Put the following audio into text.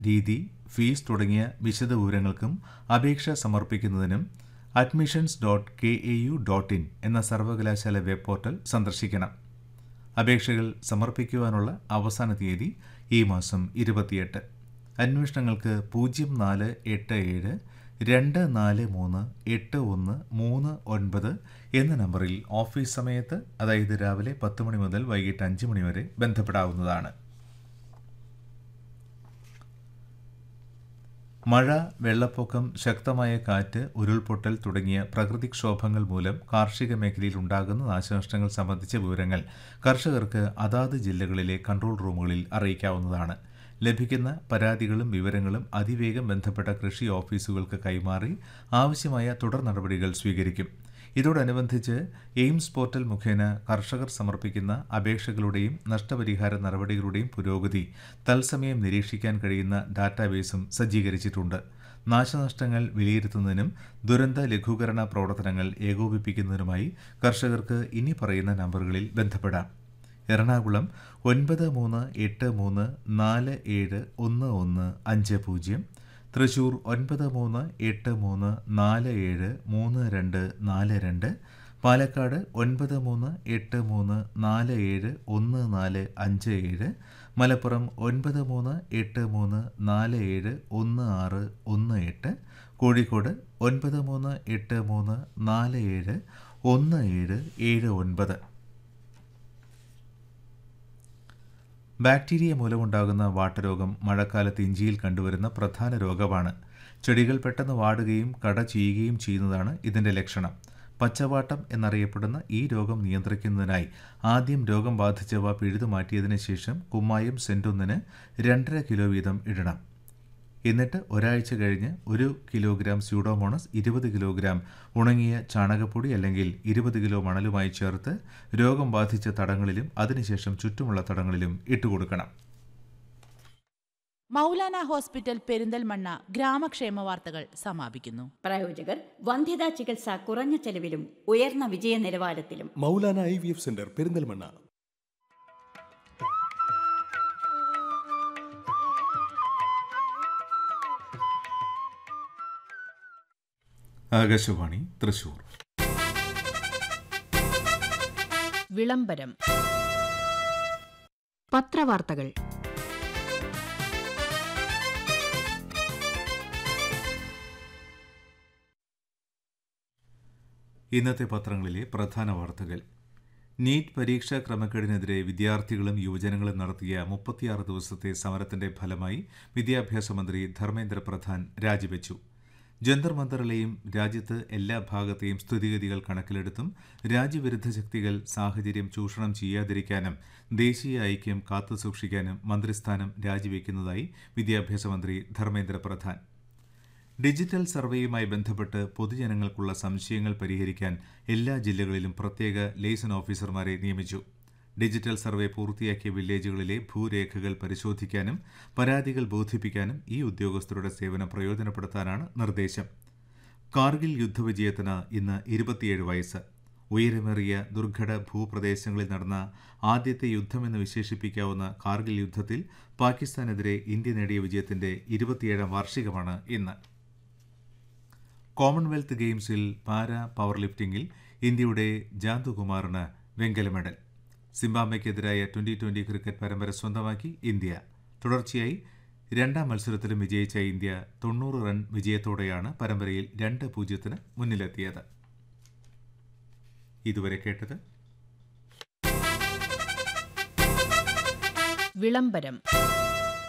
രീതി, ഫീസ് തുടങ്ങിയ വിശദവിവരങ്ങൾക്കും അപേക്ഷ സമർപ്പിക്കുന്നതിനും admissions.kau.in എന്ന സർവകലാശാല വെബ് പോർട്ടൽ സന്ദർശിക്കണം. അപേക്ഷകൾ സമർപ്പിക്കുവാനുള്ള അവസാന തീയതി ഈ മാസം 28. അന്വേഷണങ്ങൾക്ക് 0487-243-8139 എന്ന നമ്പറിൽ ഓഫീസ് സമയത്ത്, അതായത് രാവിലെ 10 മണി മുതൽ വൈകിട്ട് 5 മണി വരെ ബന്ധപ്പെടാവുന്നതാണ്. മഴ, വെള്ളപ്പൊക്കം, ശക്തമായ കാറ്റ്, ഉരുൾപൊട്ടൽ തുടങ്ങിയ പ്രകൃതിക്ഷോഭങ്ങൾ മൂലം കാർഷിക മേഖലയിൽ ഉണ്ടാകുന്ന നാശനഷ്ടങ്ങൾ സംബന്ധിച്ച വിവരങ്ങൾ കർഷകർക്ക് അതാത് ജില്ലകളിലെ കൺട്രോൾ റൂമുകളിൽ അറിയിക്കാവുന്നതാണ്. ലഭിക്കുന്ന പരാതികളും വിവരങ്ങളും അതിവേഗം ബന്ധപ്പെട്ട കൃഷി ഓഫീസുകൾക്ക് കൈമാറി ആവശ്യമായ തുടർ നടപടികൾ സ്വീകരിക്കും. ഇതോടനുബന്ധിച്ച് എയിംസ് പോർട്ടൽ മുഖേന കർഷകർ സമർപ്പിക്കുന്ന അപേക്ഷകളുടെയും നഷ്ടപരിഹാര നടപടികളുടെയും പുരോഗതി തത്സമയം നിരീക്ഷിക്കാൻ കഴിയുന്ന ഡാറ്റാബേസും സജ്ജീകരിച്ചിട്ടുണ്ട്. നാശനഷ്ടങ്ങൾ വിലയിരുത്തുന്നതിനും ദുരന്ത ലഘൂകരണ പ്രവർത്തനങ്ങൾ ഏകോപിപ്പിക്കുന്നതിനുമായി കർഷകർക്ക് ഇനി പറയുന്ന നമ്പറുകളിൽ ബന്ധപ്പെടാം. എറണാകുളം 9383471150, തൃശൂർ 9383473242, പാലക്കാട് 9383471457, മലപ്പുറം 9383471618, കോഴിക്കോട് 9383471779. ബാക്ടീരിയ മൂലമുണ്ടാകുന്ന വാട്ടരോഗം മഴക്കാലത്ത് ഇഞ്ചിയിൽ കണ്ടുവരുന്ന പ്രധാന രോഗമാണ്. ചെടികൾ പെട്ടെന്ന് വാടുകയും കട ചെയ്യുകയും ചെയ്യുന്നതാണ് ഇതിന്റെ ലക്ഷണം. പച്ചവാട്ടം എന്നറിയപ്പെടുന്ന ഈ രോഗം നിയന്ത്രിക്കുന്നതിനായി ആദ്യം രോഗം ബാധിച്ചവ പിഴുതുമാറ്റിയതിനു ശേഷം കുമ്മായം സെന്റ്1 2.5 കിലോ വീതം ഇടണം. എന്നിട്ട് ഒരാഴ്ച കഴിഞ്ഞ് 1 കിലോഗ്രാം സ്യൂഡോമോണസ് 20 കിലോഗ്രാം ഉണങ്ങിയ ചാണകപ്പൊടി അല്ലെങ്കിൽ 20 കിലോ മണലുമായി ചേർത്ത് രോഗം ബാധിച്ച തടങ്ങളിലും അതിനുശേഷം ചുറ്റുമുള്ള തടങ്ങളിലും ഇട്ടുകൊടുക്കണം. മൗലാന ഹോസ്പിറ്റൽ പെരിന്തൽമണ്ണ ഗ്രാമക്ഷേമ വാർത്തകൾ സമാപിക്കുന്നു. പ്രായോജകർ വന്ധ്യതാ ചികിത്സ കുറഞ്ഞ ചെലവിലും ഉയർന്ന വിജയ നിലവാരത്തിലും. Maulana IVF centre Perinthalmanna. ആകാശവാണി തൃശൂർ. വിളംബരം. പത്രവാർത്തകൾ. ഇന്നത്തെ പത്രങ്ങളിലെ പ്രധാന വാർത്തകൾ. നീറ്റ് പരീക്ഷാ ക്രമക്കേടിനെതിരെ വിദ്യാർത്ഥികളും യുവജനങ്ങളും നടത്തിയ 36 ദിവസത്തെ സമരത്തിന്റെ ഫലമായി വിദ്യാഭ്യാസ മന്ത്രി ധർമ്മേന്ദ്ര പ്രധാൻ രാജിവെച്ചു. ജന്തർ മന്ദറിലെയും രാജ്യത്ത് എല്ലാ ഭാഗത്തെയും സ്ഥിതിഗതികൾ കണക്കിലെടുത്തും രാജ്യവിരുദ്ധ ശക്തികൾ സാഹചര്യം ചൂഷണം ചെയ്യാതിരിക്കാനും ദേശീയ ഐക്യം കാത്തുസൂക്ഷിക്കാനും മന്ത്രിസ്ഥാനം രാജിവെക്കുന്നതായി വിദ്യാഭ്യാസ മന്ത്രി ധർമ്മേന്ദ്ര പ്രധാൻ. ഡിജിറ്റൽ സർവേയുമായി ബന്ധപ്പെട്ട് പൊതുജനങ്ങൾക്കുള്ള സംശയങ്ങൾ പരിഹരിക്കാൻ എല്ലാ ജില്ലകളിലും പ്രത്യേക ലേസൺ ഓഫീസർമാരെ നിയമിച്ചു. ഡിജിറ്റൽ സർവേ പൂർത്തിയാക്കിയ വില്ലേജുകളിലെ ഭൂരേഖകൾ പരിശോധിക്കാനും പരാതികൾ ബോധിപ്പിക്കാനും ഈ ഉദ്യോഗസ്ഥരുടെ സേവനം പ്രയോജനപ്പെടുത്താനാണ് നിർദ്ദേശം. കാർഗിൽ യുദ്ധവിജയത്തിന് ഇന്ന് 27 വയസ്സ്. ഉയരമേറിയ ദുർഘട ഭൂപ്രദേശങ്ങളിൽ നടന്ന ആദ്യത്തെ യുദ്ധമെന്ന് വിശേഷിപ്പിക്കാവുന്ന കാർഗിൽ യുദ്ധത്തിൽ പാകിസ്ഥാനെതിരെ ഇന്ത്യ നേടിയ വിജയത്തിന്റെ 27ാം വാർഷികമാണ് ഇന്ന്. കോമൺവെൽത്ത് ഗെയിംസിൽ പാരാ പവർ ലിഫ്റ്റിംഗിൽ ഇന്ത്യയുടെ ജാന്തുകുമാറിന് വെങ്കല മെഡൽ. സിംബാബ്വെക്കെതിരായ 2020 ക്രിക്കറ്റ് പരമ്പര സ്വന്തമാക്കി ഇന്ത്യ. തുടർച്ചയായി 2ാം മത്സരത്തിലും വിജയിച്ച ഇന്ത്യ 90 റൺ വിജയത്തോടെയാണ് പരമ്പരയിൽ 2-0 മുന്നിലെത്തിയത്. ഇതുവരെ കേട്ടത് വിളംബരം.